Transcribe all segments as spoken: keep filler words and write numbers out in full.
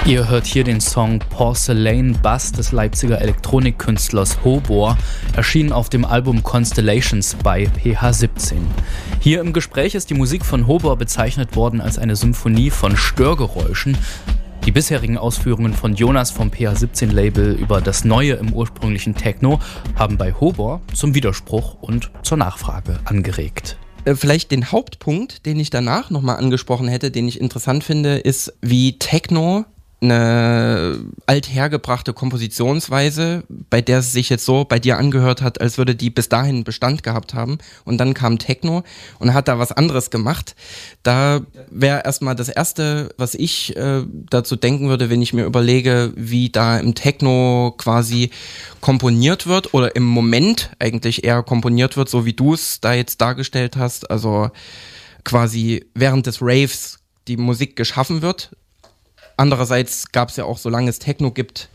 Ihr hört hier den Song Porcelain Bass des Leipziger Elektronikkünstlers Hobor, erschienen auf dem Album Constellations bei P H siebzehn. Hier im Gespräch ist die Musik von Hobor bezeichnet worden als eine Symphonie von Störgeräuschen. Die bisherigen Ausführungen von Jonas vom P H siebzehn Label über das Neue im ursprünglichen Techno haben bei Hobor zum Widerspruch und zur Nachfrage angeregt. Vielleicht den Hauptpunkt, den ich danach nochmal angesprochen hätte, den ich interessant finde, ist, wie Techno eine althergebrachte Kompositionsweise, bei der es sich jetzt so bei dir angehört hat, als würde die bis dahin Bestand gehabt haben. Und dann kam Techno und hat da was anderes gemacht. Da wäre erstmal das Erste, was ich äh, dazu denken würde, wenn ich mir überlege, wie da im Techno quasi komponiert wird oder im Moment eigentlich eher komponiert wird, so wie du es da jetzt dargestellt hast. Also quasi während des Raves die Musik geschaffen wird. Andererseits gab es ja auch, solange es Techno gibt,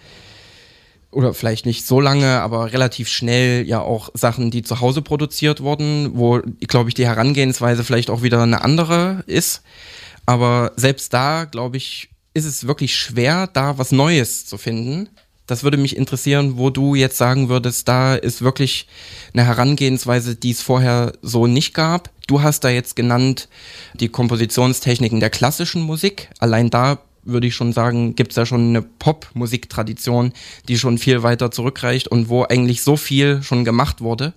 oder vielleicht nicht so lange, aber relativ schnell ja auch Sachen, die zu Hause produziert wurden, wo, glaube ich, die Herangehensweise vielleicht auch wieder eine andere ist. Aber selbst da, glaube ich, ist es wirklich schwer, da was Neues zu finden. Das würde mich interessieren, wo du jetzt sagen würdest, da ist wirklich eine Herangehensweise, die es vorher so nicht gab. Du hast da jetzt genannt die Kompositionstechniken der klassischen Musik. Allein da würde ich schon sagen, gibt es ja schon eine Pop-Musiktradition, die schon viel weiter zurückreicht und wo eigentlich so viel schon gemacht wurde,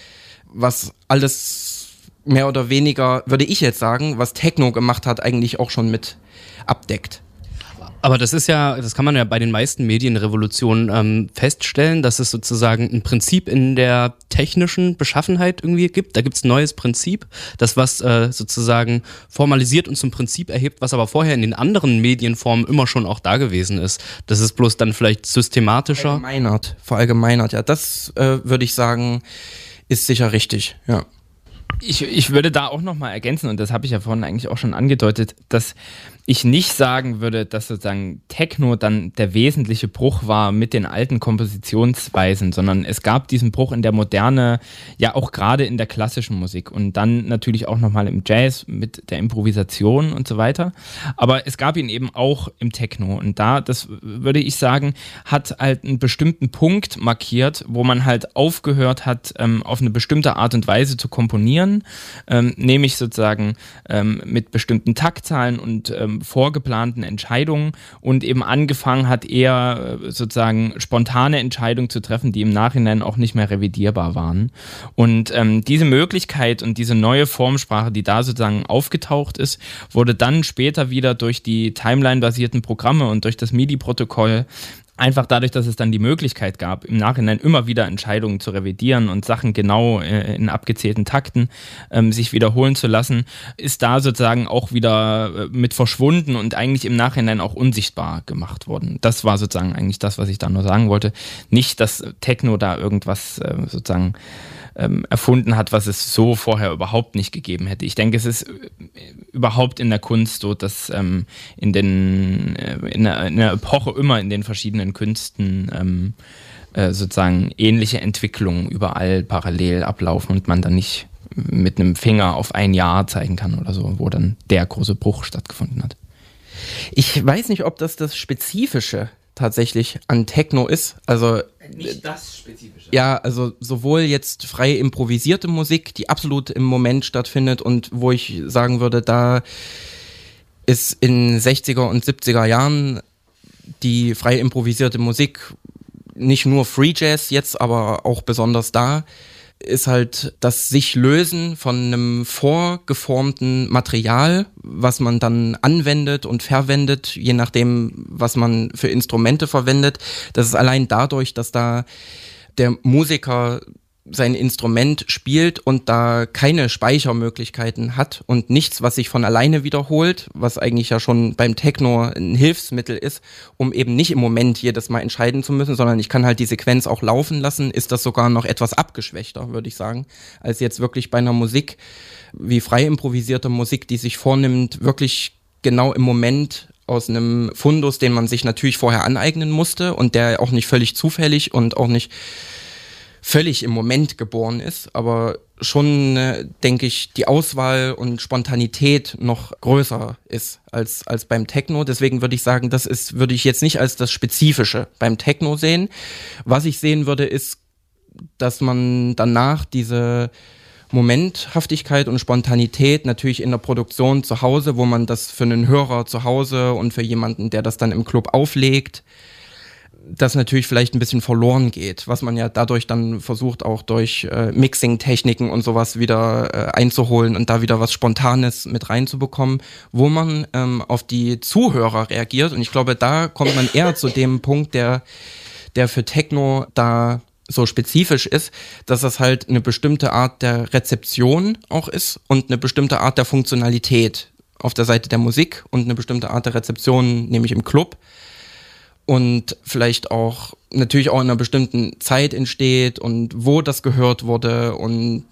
was alles mehr oder weniger, würde ich jetzt sagen, was Techno gemacht hat, eigentlich auch schon mit abdeckt. Aber das ist ja, das kann man ja bei den meisten Medienrevolutionen ähm, feststellen, dass es sozusagen ein Prinzip in der technischen Beschaffenheit irgendwie gibt. Da gibt es ein neues Prinzip, das was äh, sozusagen formalisiert und zum Prinzip erhebt, was aber vorher in den anderen Medienformen immer schon auch da gewesen ist. Das ist bloß dann vielleicht systematischer. Verallgemeinert, verallgemeinert, ja. Das äh, würde ich sagen, ist sicher richtig, ja. Ich, ich würde da auch nochmal ergänzen, und das habe ich ja vorhin eigentlich auch schon angedeutet, dass ich nicht sagen würde, dass sozusagen Techno dann der wesentliche Bruch war mit den alten Kompositionsweisen, sondern es gab diesen Bruch in der Moderne, ja auch gerade in der klassischen Musik und dann natürlich auch nochmal im Jazz mit der Improvisation und so weiter. Aber es gab ihn eben auch im Techno und da, das würde ich sagen, hat halt einen bestimmten Punkt markiert, wo man halt aufgehört hat, ähm, auf eine bestimmte Art und Weise zu komponieren, ähm, nämlich sozusagen ähm, mit bestimmten Taktzahlen und ähm, vorgeplanten Entscheidungen und eben angefangen hat, eher äh, sozusagen spontane Entscheidungen zu treffen, die im Nachhinein auch nicht mehr revidierbar waren. Und ähm, diese Möglichkeit und diese neue Formsprache, die da sozusagen aufgetaucht ist, wurde dann später wieder durch die Timeline-basierten Programme und durch das MIDI-Protokoll einfach dadurch, dass es dann die Möglichkeit gab, im Nachhinein immer wieder Entscheidungen zu revidieren und Sachen genau äh, in abgezählten Takten ähm, sich wiederholen zu lassen, ist da sozusagen auch wieder äh, mit verschwunden und eigentlich im Nachhinein auch unsichtbar gemacht worden. Das war sozusagen eigentlich das, was ich da nur sagen wollte. Nicht, dass Techno da irgendwas äh, sozusagen ähm, erfunden hat, was es so vorher überhaupt nicht gegeben hätte. Ich denke, es ist überhaupt in der Kunst so, dass ähm, in den äh, in, der, in der Epoche immer in den verschiedenen Künsten ähm, äh, sozusagen ähnliche Entwicklungen überall parallel ablaufen und man dann nicht mit einem Finger auf ein Jahr zeigen kann oder so, wo dann der große Bruch stattgefunden hat. Ich weiß nicht, ob das das Spezifische tatsächlich an Techno ist. Also nicht das Spezifische. Ja, also sowohl jetzt frei improvisierte Musik, die absolut im Moment stattfindet und wo ich sagen würde, da ist in sechziger und siebziger Jahren die frei improvisierte Musik, nicht nur Free Jazz jetzt, aber auch besonders da, ist halt das sich lösen von einem vorgeformten Material, was man dann anwendet und verwendet, je nachdem, was man für Instrumente verwendet. Das ist allein dadurch, dass da der Musiker sein Instrument spielt und da keine Speichermöglichkeiten hat und nichts, was sich von alleine wiederholt, was eigentlich ja schon beim Techno ein Hilfsmittel ist, um eben nicht im Moment jedes Mal entscheiden zu müssen, sondern ich kann halt die Sequenz auch laufen lassen, ist das sogar noch etwas abgeschwächter, würde ich sagen, als jetzt wirklich bei einer Musik wie frei improvisierter Musik, die sich vornimmt, wirklich genau im Moment aus einem Fundus, den man sich natürlich vorher aneignen musste und der auch nicht völlig zufällig und auch nicht völlig im Moment geboren ist, aber schon, äh, denke ich, die Auswahl und Spontanität noch größer ist als, als beim Techno. Deswegen würde ich sagen, das ist, würde ich jetzt nicht als das Spezifische beim Techno sehen. Was ich sehen würde, ist, dass man danach diese Momenthaftigkeit und Spontanität natürlich in der Produktion zu Hause, wo man das für einen Hörer zu Hause und für jemanden, der das dann im Club auflegt, das natürlich vielleicht ein bisschen verloren geht, was man ja dadurch dann versucht, auch durch äh, Mixing-Techniken und sowas wieder äh, einzuholen und da wieder was Spontanes mit reinzubekommen, wo man ähm, auf die Zuhörer reagiert. Und ich glaube, da kommt man eher zu dem Punkt, der, der für Techno da so spezifisch ist, dass das halt eine bestimmte Art der Rezeption auch ist und eine bestimmte Art der Funktionalität auf der Seite der Musik und eine bestimmte Art der Rezeption, nämlich im Club. Und vielleicht auch natürlich auch in einer bestimmten Zeit entsteht und wo das gehört wurde, und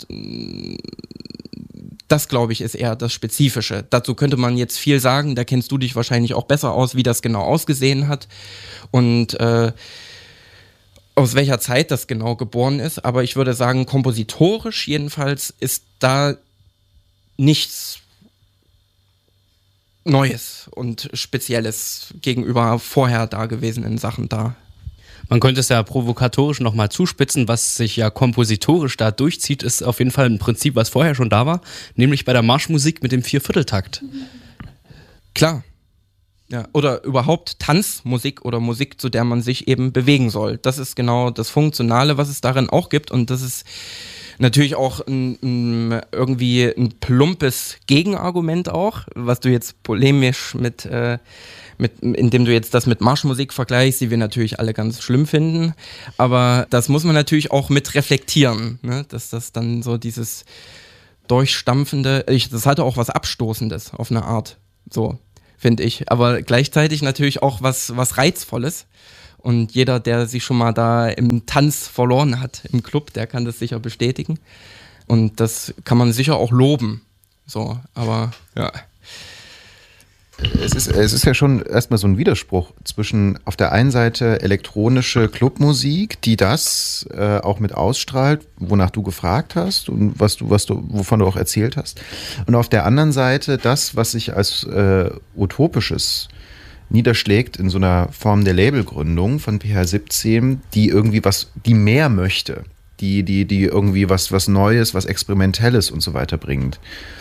das, glaube ich, ist eher das Spezifische. Dazu könnte man jetzt viel sagen, da kennst du dich wahrscheinlich auch besser aus, wie das genau ausgesehen hat und äh, aus welcher Zeit das genau geboren ist, aber ich würde sagen, kompositorisch jedenfalls ist da nichts Neues und Spezielles gegenüber vorher dagewesenen Sachen da. Man könnte es ja provokatorisch nochmal zuspitzen, was sich ja kompositorisch da durchzieht, ist auf jeden Fall ein Prinzip, was vorher schon da war, nämlich bei der Marschmusik mit dem Viervierteltakt. Klar. Ja, oder überhaupt Tanzmusik oder Musik, zu der man sich eben bewegen soll. Das ist genau das Funktionale, was es darin auch gibt, und das ist natürlich auch ein, ein, irgendwie ein plumpes Gegenargument auch, was du jetzt polemisch mit, äh, mit, indem du jetzt das mit Marschmusik vergleichst, die wir natürlich alle ganz schlimm finden, aber das muss man natürlich auch mit reflektieren, ne? Dass das dann so dieses durchstampfende, ich, das hatte auch was Abstoßendes auf eine Art, so finde ich, aber gleichzeitig natürlich auch was, was Reizvolles. Und jeder, der sich schon mal da im Tanz verloren hat, im Club, der kann das sicher bestätigen. Und das kann man sicher auch loben. So, aber ja. Es ist, es ist ja schon erstmal so ein Widerspruch zwischen auf der einen Seite elektronische Clubmusik, die das äh, auch mit ausstrahlt, wonach du gefragt hast und was du, was du, wovon du auch erzählt hast. Und auf der anderen Seite das, was sich als äh, utopisches niederschlägt in so einer Form der Labelgründung von P H siebzehn, die irgendwie was, die mehr möchte, die, die, die irgendwie was, was Neues, was Experimentelles und so weiter bringt.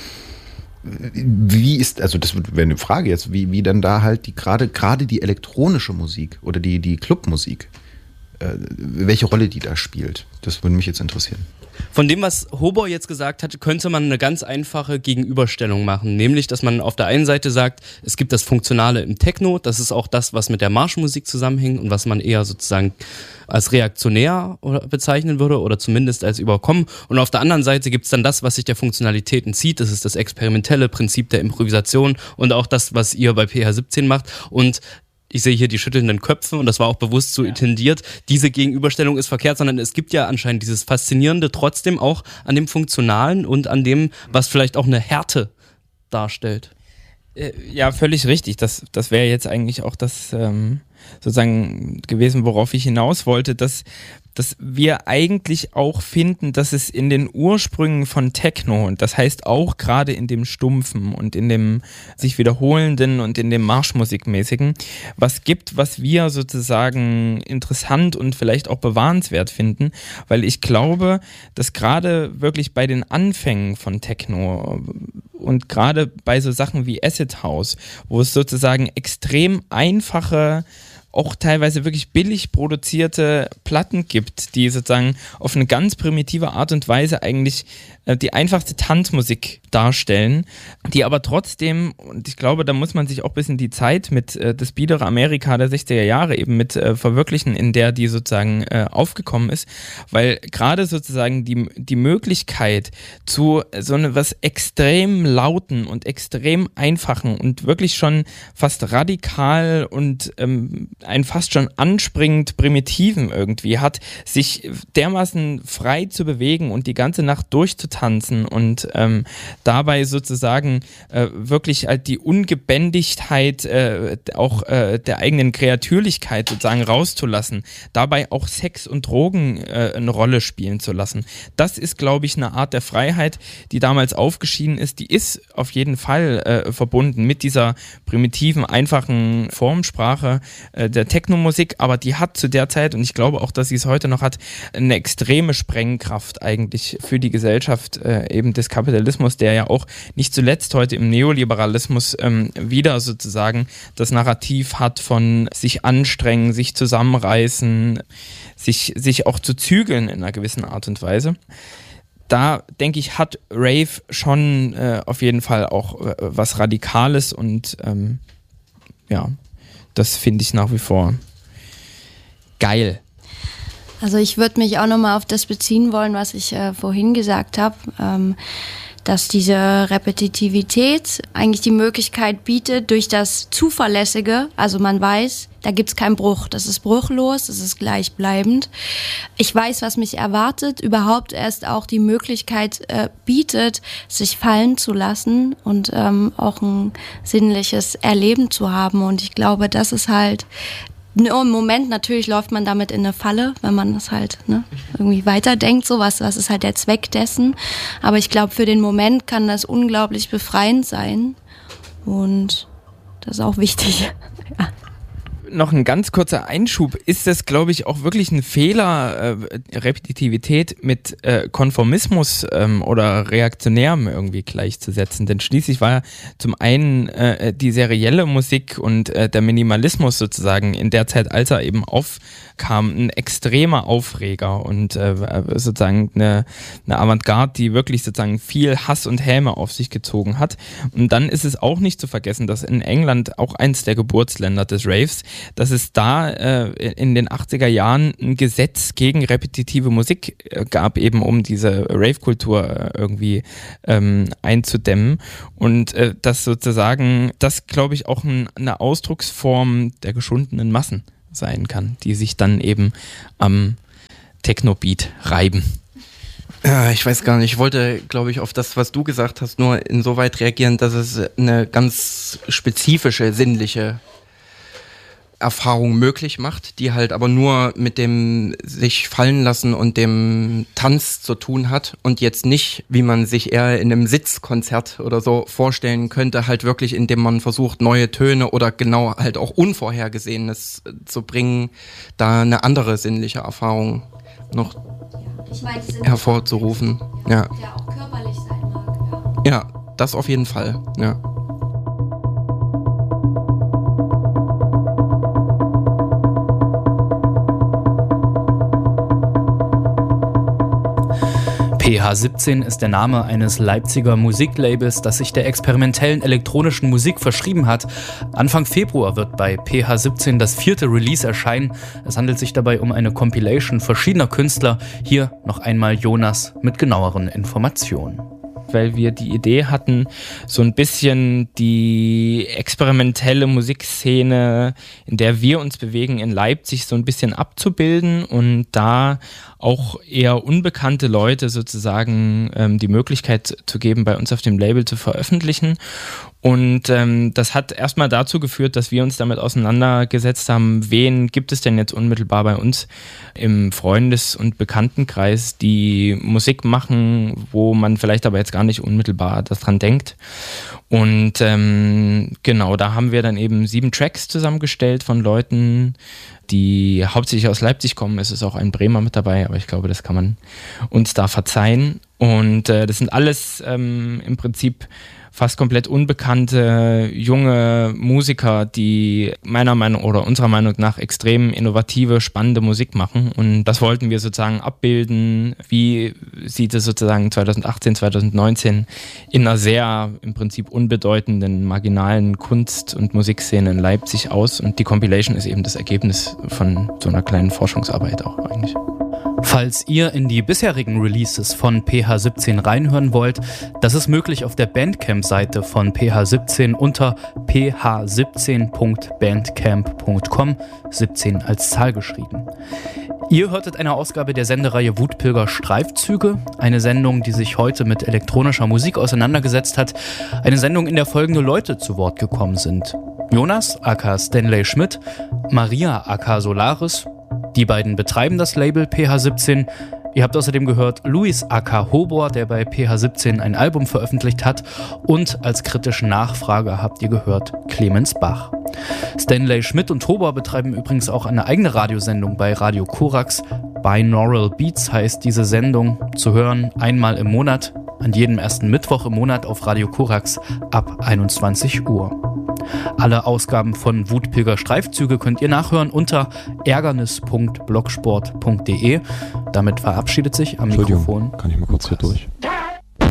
Wie ist, also das wäre eine Frage jetzt, wie, wie dann da halt die gerade, gerade die elektronische Musik oder die, die Clubmusik, äh, welche Rolle die da spielt? Das würde mich jetzt interessieren. Von dem, was Hobor jetzt gesagt hat, könnte man eine ganz einfache Gegenüberstellung machen. Nämlich, dass man auf der einen Seite sagt, es gibt das Funktionale im Techno, das ist auch das, was mit der Marschmusik zusammenhängt und was man eher sozusagen als reaktionär bezeichnen würde oder zumindest als überkommen. Und auf der anderen Seite gibt es dann das, was sich der Funktionalität entzieht. Das ist das experimentelle Prinzip der Improvisation und auch das, was ihr bei P H siebzehn macht. Und ich sehe hier die schüttelnden Köpfe und das war auch bewusst so ja. intendiert. Diese Gegenüberstellung ist verkehrt, sondern es gibt ja anscheinend dieses Faszinierende trotzdem auch an dem Funktionalen und an dem, was vielleicht auch eine Härte darstellt. Ja, völlig richtig. Das, das wäre jetzt eigentlich auch das ähm, sozusagen gewesen, worauf ich hinaus wollte, dass, dass wir eigentlich auch finden, dass es in den Ursprüngen von Techno, und das heißt auch gerade in dem Stumpfen und in dem sich wiederholenden und in dem Marschmusikmäßigen, was gibt, was wir sozusagen interessant und vielleicht auch bewahrenswert finden, weil ich glaube, dass gerade wirklich bei den Anfängen von Techno und gerade bei so Sachen wie Acid House, wo es sozusagen extrem einfache, auch teilweise wirklich billig produzierte Platten gibt, die sozusagen auf eine ganz primitive Art und Weise eigentlich äh, die einfachste Tanzmusik darstellen, die aber trotzdem, und ich glaube, da muss man sich auch ein bisschen die Zeit mit äh, das biedere Amerika der sechziger Jahre eben mit äh, verwirklichen, in der die sozusagen äh, aufgekommen ist, weil gerade sozusagen die, die Möglichkeit zu so eine was extrem lauten und extrem einfachen und wirklich schon fast radikal und ähm, ein fast schon anspringend primitiven irgendwie hat, sich dermaßen frei zu bewegen und die ganze Nacht durchzutanzen und ähm, dabei sozusagen äh, wirklich halt die Ungebändigtheit äh, auch äh, der eigenen Kreatürlichkeit sozusagen rauszulassen, dabei auch Sex und Drogen äh, eine Rolle spielen zu lassen. Das ist, glaube ich, eine Art der Freiheit, die damals aufgeschieden ist. Die ist auf jeden Fall äh, verbunden mit dieser primitiven, einfachen Formsprache äh, der Technomusik, aber die hat zu der Zeit, und ich glaube auch, dass sie es heute noch hat, eine extreme Sprengkraft eigentlich für die Gesellschaft äh, eben des Kapitalismus, der ja auch nicht zuletzt heute im Neoliberalismus ähm, wieder sozusagen das Narrativ hat von sich anstrengen, sich zusammenreißen, sich, sich auch zu zügeln in einer gewissen Art und Weise. Da, denke ich, hat Rave schon äh, auf jeden Fall auch äh, was Radikales und ähm, ja, das finde ich nach wie vor geil. Also ich würde mich auch nochmal auf das beziehen wollen, was ich äh, vorhin gesagt habe, ähm, dass diese Repetitivität eigentlich die Möglichkeit bietet durch das Zuverlässige, also man weiß, da gibt's keinen Bruch, das ist bruchlos, das ist gleichbleibend. Ich weiß, was mich erwartet, überhaupt erst auch die Möglichkeit äh, bietet, sich fallen zu lassen und ähm, auch ein sinnliches Erleben zu haben. Und ich glaube, das ist halt nur im Moment, natürlich läuft man damit in eine Falle, wenn man das halt ne, irgendwie weiterdenkt, so was, was ist halt der Zweck dessen. Aber ich glaube, für den Moment kann das unglaublich befreiend sein und das ist auch wichtig. Ja. Noch ein ganz kurzer Einschub. Ist das, glaube ich, auch wirklich ein Fehler, äh, Repetitivität mit äh, Konformismus ähm, oder Reaktionärem irgendwie gleichzusetzen? Denn schließlich war ja zum einen äh, die serielle Musik und äh, der Minimalismus sozusagen in der Zeit, als er eben aufkam, ein extremer Aufreger und äh, sozusagen eine, eine Avantgarde, die wirklich sozusagen viel Hass und Häme auf sich gezogen hat. Und dann ist es auch nicht zu vergessen, dass in England, auch eins der Geburtsländer des Raves, dass es da äh, in den achtziger Jahren ein Gesetz gegen repetitive Musik äh, gab, eben um diese Rave-Kultur äh, irgendwie ähm, einzudämmen. Und äh, das sozusagen, das glaube ich auch ein, eine Ausdrucksform der geschundenen Massen sein kann, die sich dann eben am Techno-Beat reiben. Ja, ich weiß gar nicht. Ich wollte, glaube ich, auf das, was du gesagt hast, nur insoweit reagieren, dass es eine ganz spezifische, sinnliche Erfahrung möglich macht, die halt aber nur mit dem sich fallen lassen und dem Tanz zu tun hat und jetzt nicht, wie man sich eher in einem Sitzkonzert oder so vorstellen könnte, halt wirklich, indem man versucht, neue Töne oder genau halt auch Unvorhergesehenes zu bringen, da eine andere sinnliche Erfahrung noch ich mein, hervorzurufen. Ja. Der auch körperlich sein mag. Ja. Ja, das auf jeden Fall, ja. P H siebzehn ist der Name eines Leipziger Musiklabels, das sich der experimentellen elektronischen Musik verschrieben hat. Anfang Februar wird bei P H siebzehn das vierte Release erscheinen. Es handelt sich dabei um eine Compilation verschiedener Künstler. Hier noch einmal Jonas mit genaueren Informationen. Weil wir die Idee hatten, so ein bisschen die experimentelle Musikszene, in der wir uns bewegen, in Leipzig so ein bisschen abzubilden und da auch eher unbekannte Leute sozusagen ähm, die Möglichkeit zu geben, bei uns auf dem Label zu veröffentlichen. Und ähm, das hat erstmal dazu geführt, dass wir uns damit auseinandergesetzt haben, wen gibt es denn jetzt unmittelbar bei uns im Freundes- und Bekanntenkreis, die Musik machen, wo man vielleicht aber jetzt gar nicht unmittelbar daran denkt. Und ähm, genau, da haben wir dann eben sieben Tracks zusammengestellt von Leuten, die hauptsächlich aus Leipzig kommen. Es ist auch ein Bremer mit dabei, aber ich glaube, das kann man uns da verzeihen. Und äh, das sind alles ähm, im Prinzip fast komplett unbekannte junge Musiker, die meiner Meinung oder unserer Meinung nach extrem innovative, spannende Musik machen. Und das wollten wir sozusagen abbilden. Wie sieht es sozusagen zwanzig achtzehn, zwanzig neunzehn in einer sehr im Prinzip unbedeutenden, marginalen Kunst- und Musikszene in Leipzig aus? Und die Compilation ist eben das Ergebnis von so einer kleinen Forschungsarbeit auch eigentlich. Falls ihr in die bisherigen Releases von P H siebzehn reinhören wollt, das ist möglich auf der Bandcamp-Seite von P H siebzehn unter p h siebzehn punkt bandcamp punkt com, siebzehn als Zahl geschrieben. Ihr hörtet eine Ausgabe der Sendereihe Wutpilger Streifzüge, eine Sendung, die sich heute mit elektronischer Musik auseinandergesetzt hat. Eine Sendung, in der folgende Leute zu Wort gekommen sind. Jonas, aka Stanley Schmidt, Maria, aka Solaris. Die beiden betreiben das Label P H siebzehn. Ihr habt außerdem gehört Luis aka Hobor, der bei P H siebzehn ein Album veröffentlicht hat. Und als kritischen Nachfrager habt ihr gehört Clemens Bach. Stanley Schmidt und Hobor betreiben übrigens auch eine eigene Radiosendung bei Radio Korax. Binaural Beats heißt diese Sendung, zu hören einmal im Monat, an jedem ersten Mittwoch im Monat auf Radio Korax ab einundzwanzig Uhr. Alle Ausgaben von Wutpilger Streifzüge könnt ihr nachhören unter ärgernis punkt blogsport punkt de. Damit verabschiedet sich am Mikrofon. Kann ich mal kurz hier durch?